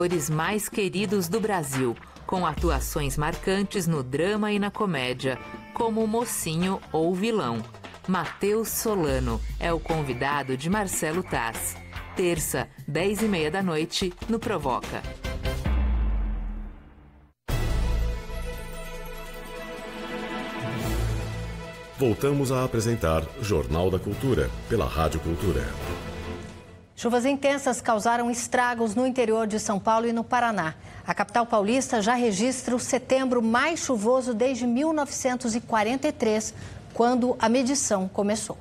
Atores mais queridos do Brasil, com atuações marcantes no drama e na comédia, como o mocinho ou o vilão. Matheus Solano é o convidado de Marcelo Taz. Terça, 10h30 da noite, no Provoca. Voltamos a apresentar Jornal da Cultura, pela Rádio Cultura. Chuvas intensas causaram estragos no interior de São Paulo e no Paraná. A capital paulista já registra o setembro mais chuvoso desde 1943, quando a medição começou.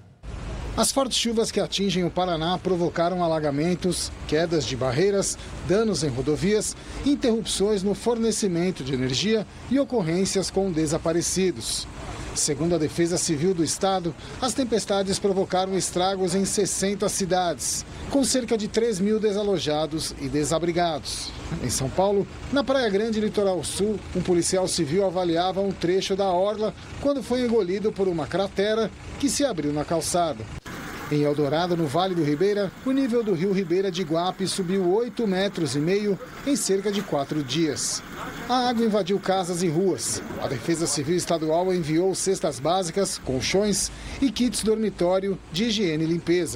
As fortes chuvas que atingem o Paraná provocaram alagamentos, quedas de barreiras, danos em rodovias, interrupções no fornecimento de energia e ocorrências com desaparecidos. Segundo a Defesa Civil do Estado, as tempestades provocaram estragos em 60 cidades, com cerca de 3.000 desalojados e desabrigados. Em São Paulo, na Praia Grande, Litoral Sul, um policial civil avaliava um trecho da orla quando foi engolido por uma cratera que se abriu na calçada. Em Eldorado, no Vale do Ribeira, o nível do rio Ribeira de Iguape subiu 8,5 metros em cerca de 4 dias. A água invadiu casas e ruas. A Defesa Civil Estadual enviou cestas básicas, colchões e kits dormitório de higiene e limpeza.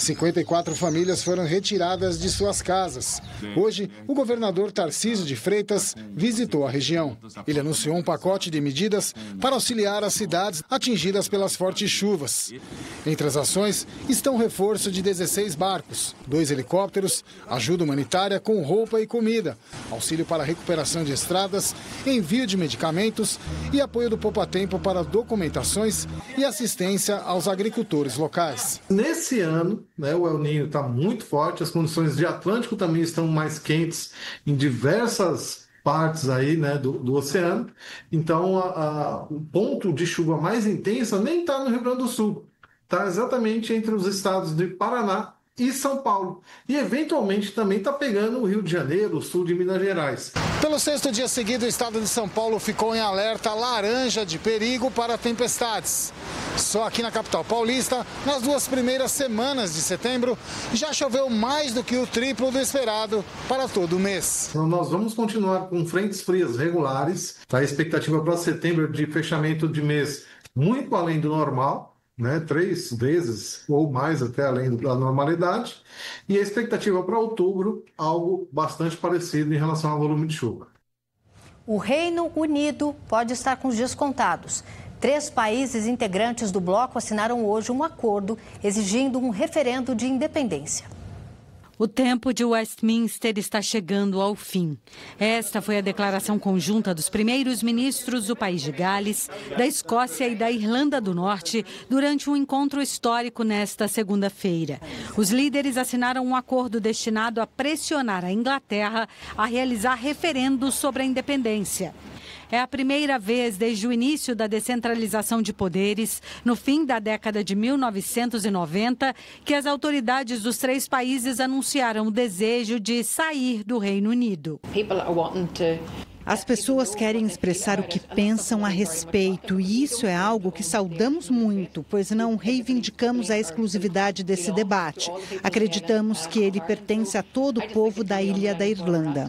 54 famílias foram retiradas de suas casas. Hoje, o governador Tarcísio de Freitas visitou a região. Ele anunciou um pacote de medidas para auxiliar as cidades atingidas pelas fortes chuvas. Entre as ações estão o reforço de 16 barcos, 2 helicópteros, ajuda humanitária com roupa e comida, auxílio para a recuperação de estradas, envio de medicamentos e apoio do Poupa-Tempo para documentações e assistência aos agricultores locais. Nesse ano, o El Niño está muito forte, as condições de Atlântico também estão mais quentes em diversas partes aí, do oceano. Então, o ponto de chuva mais intensa nem está no Rio Grande do Sul, está exatamente entre os estados de Paraná e São Paulo. E, eventualmente, também está pegando o Rio de Janeiro, o sul de Minas Gerais. Pelo 6º dia seguido, o estado de São Paulo ficou em alerta laranja de perigo para tempestades. Só aqui na capital paulista, nas 2 primeiras semanas de setembro, já choveu mais do que o triplo do esperado para todo o mês. Então, nós vamos continuar com frentes frias regulares. A expectativa para setembro de fechamento de mês muito além do normal. 3 vezes ou mais até além da normalidade, e a expectativa para outubro, algo bastante parecido em relação ao volume de chuva. O Reino Unido pode estar com os dias contados. 3 países integrantes do bloco assinaram hoje um acordo exigindo um referendo de independência. O tempo de Westminster está chegando ao fim. Esta foi a declaração conjunta dos primeiros ministros do País de Gales, da Escócia e da Irlanda do Norte durante um encontro histórico nesta segunda-feira. Os líderes assinaram um acordo destinado a pressionar a Inglaterra a realizar referendos sobre a independência. É a primeira vez desde o início da descentralização de poderes, no fim da década de 1990, que as autoridades dos 3 países anunciaram o desejo de sair do Reino Unido. As pessoas querem expressar o que pensam a respeito, e isso é algo que saudamos muito, pois não reivindicamos a exclusividade desse debate. Acreditamos que ele pertence a todo o povo da ilha da Irlanda.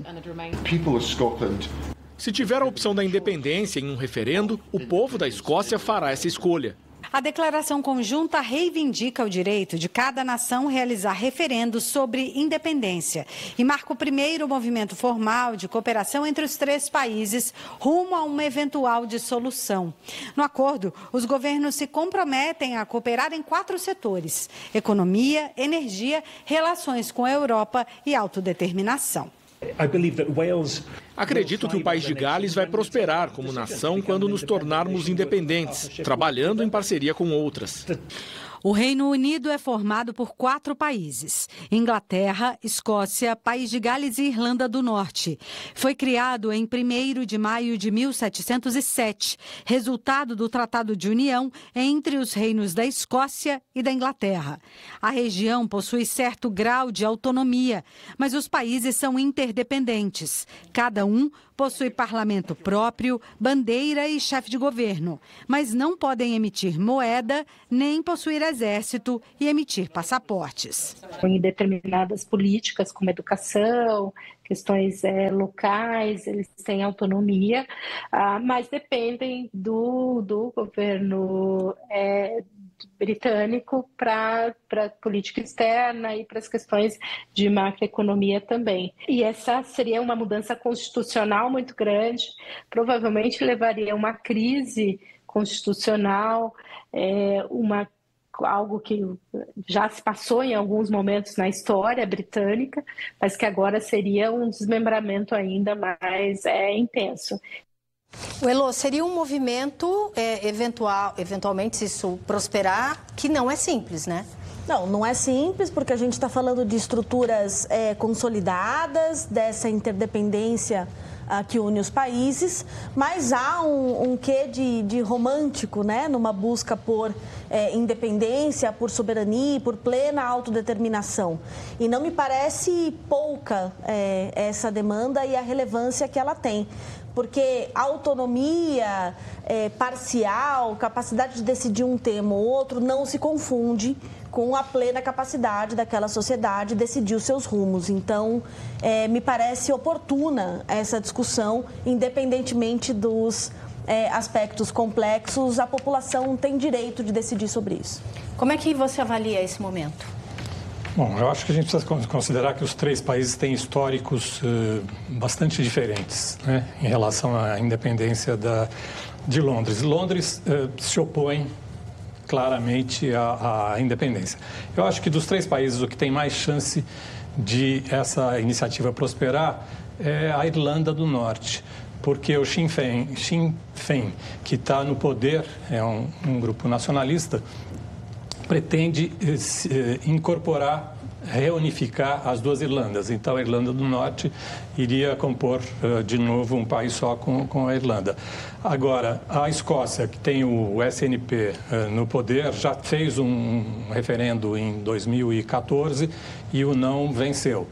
Se tiver a opção da independência em um referendo, o povo da Escócia fará essa escolha. A declaração conjunta reivindica o direito de cada nação realizar referendos sobre independência e marca o primeiro movimento formal de cooperação entre os 3 países rumo a uma eventual dissolução. No acordo, os governos se comprometem a cooperar em 4 setores: economia, energia, relações com a Europa e autodeterminação. Acredito que o País de Gales vai prosperar como nação quando nos tornarmos independentes, trabalhando em parceria com outras. O Reino Unido é formado por 4 países: Inglaterra, Escócia, País de Gales e Irlanda do Norte. Foi criado em 1º de maio de 1707, resultado do Tratado de União entre os reinos da Escócia e da Inglaterra. A região possui certo grau de autonomia, mas os países são interdependentes. Cada um possui parlamento próprio, bandeira e chefe de governo, mas não podem emitir moeda, nem possuir exército e emitir passaportes. Em determinadas políticas, como educação, questões locais, eles têm autonomia, mas dependem do governo britânico para a política externa e para as questões de macroeconomia também. E essa seria uma mudança constitucional muito grande, provavelmente levaria a uma crise constitucional, algo que já se passou em alguns momentos na história britânica, mas que agora seria um desmembramento ainda mais intenso. Elô, seria um movimento eventualmente, se isso prosperar, que não é simples, né? Não é simples, porque a gente está falando de estruturas consolidadas, dessa interdependência que une os países, mas há um quê de romântico, né? Numa busca por independência, por soberania, por plena autodeterminação. E não me parece pouca essa demanda e a relevância que ela tem. Porque autonomia parcial, capacidade de decidir um tema ou outro, não se confunde com a plena capacidade daquela sociedade de decidir os seus rumos. Então, me parece oportuna essa discussão, independentemente dos aspectos complexos, a população tem direito de decidir sobre isso. Como é que você avalia esse momento? Bom, eu acho que a gente precisa considerar que os três países têm históricos bastante diferentes, né, em relação à independência de Londres. Londres se opõe claramente à independência. Eu acho que dos três países o que tem mais chance de essa iniciativa prosperar é a Irlanda do Norte, porque o Sinn Féin, que está no poder, é um grupo nacionalista, pretende incorporar, reunificar as duas Irlandas. Então, a Irlanda do Norte iria compor de novo um país só com a Irlanda. Agora, a Escócia, que tem o SNP no poder, já fez um referendo em 2014 e o não venceu.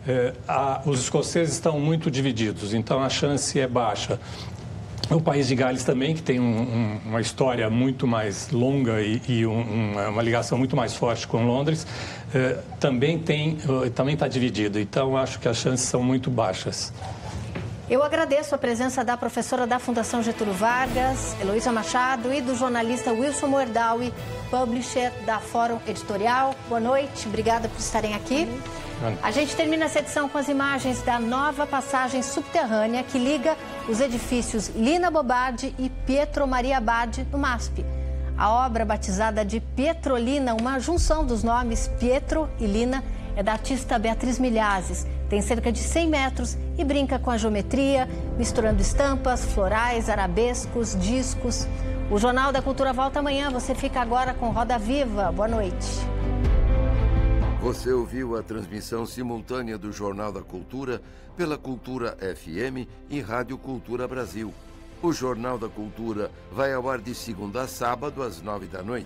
Os escoceses estão muito divididos, então a chance é baixa. O país de Gales também, que tem uma história muito mais longa e uma ligação muito mais forte com Londres, também está dividido. Então, acho que as chances são muito baixas. Eu agradeço a presença da professora da Fundação Getúlio Vargas, Heloísa Machado, e do jornalista Wilson Moerdaui, publisher da Fórum Editorial. Boa noite, obrigada por estarem aqui. A gente termina essa edição com as imagens da nova passagem subterrânea que liga os edifícios Lina Bobardi e Pietro Maria Bardi no MASP. A obra, batizada de Pietrolina, uma junção dos nomes Pietro e Lina, é da artista Beatriz Milhazes. Tem cerca de 100 metros e brinca com a geometria, misturando estampas, florais, arabescos, discos. O Jornal da Cultura volta amanhã. Você fica agora com Roda Viva. Boa noite. Você ouviu a transmissão simultânea do Jornal da Cultura pela Cultura FM e Rádio Cultura Brasil. O Jornal da Cultura vai ao ar de segunda a sábado às 21h.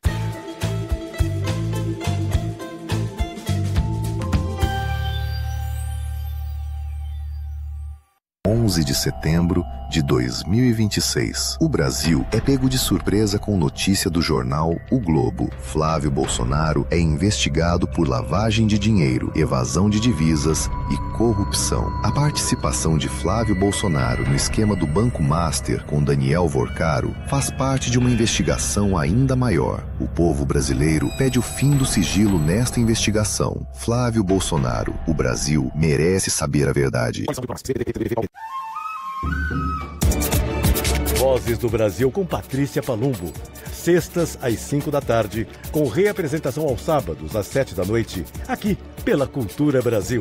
11 de setembro de 2026. O Brasil é pego de surpresa com notícia do jornal O Globo. Flávio Bolsonaro é investigado por lavagem de dinheiro, evasão de divisas e corrupção. A participação de Flávio Bolsonaro no esquema do Banco Master com Daniel Vorcaro faz parte de uma investigação ainda maior. O povo brasileiro pede o fim do sigilo nesta investigação. Flávio Bolsonaro, o Brasil merece saber a verdade. Vozes do Brasil com Patrícia Palumbo. Sextas às 5 da tarde, com reapresentação aos sábados às 7 da noite, aqui pela Cultura Brasil.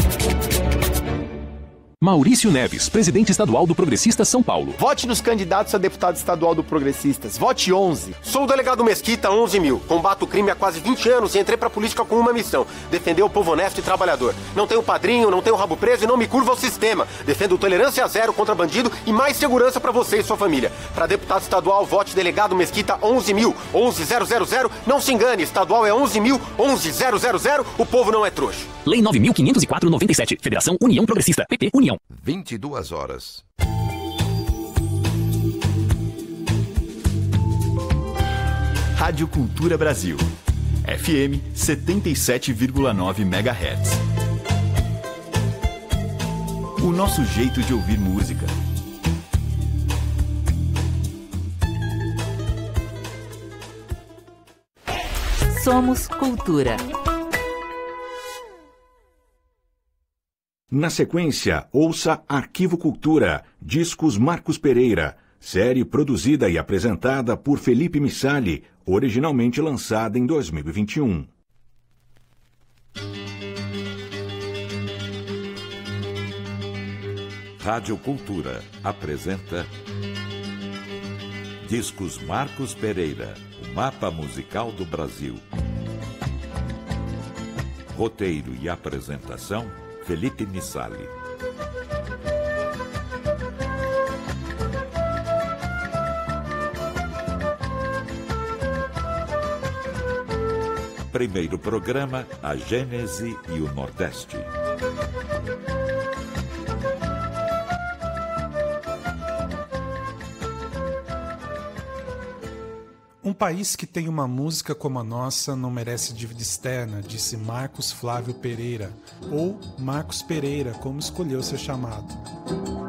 Maurício Neves, presidente estadual do Progressistas São Paulo. Vote nos candidatos a deputado estadual do Progressistas. Vote 11. Sou o delegado Mesquita, 11.000. Combato o crime há quase 20 anos e entrei pra política com uma missão: defender o povo honesto e trabalhador. Não tenho padrinho, não tenho rabo preso e não me curvo ao sistema. Defendo tolerância zero contra bandido e mais segurança pra você e sua família. Pra deputado estadual, vote delegado Mesquita, 11.000. 11.000. Não se engane, estadual é 11.000. 11.000. O povo não é trouxa. Lei 9.504/97. Federação União Progressista. PP União. União. 22 horas. Rádio Cultura Brasil. FM 77,9 MHz. O nosso jeito de ouvir música. Somos Cultura. Na sequência, ouça Arquivo Cultura, Discos Marcos Pereira, série produzida e apresentada por Felipe Missali, originalmente lançada em 2021. Rádio Cultura apresenta Discos Marcos Pereira, o mapa musical do Brasil. Roteiro e apresentação, Felipe Missali. Primeiro programa, a Gênese e o Nordeste. Um país que tem uma música como a nossa não merece dívida externa, disse Marcos Flávio Pereira, ou Marcos Pereira, como escolheu ser chamado.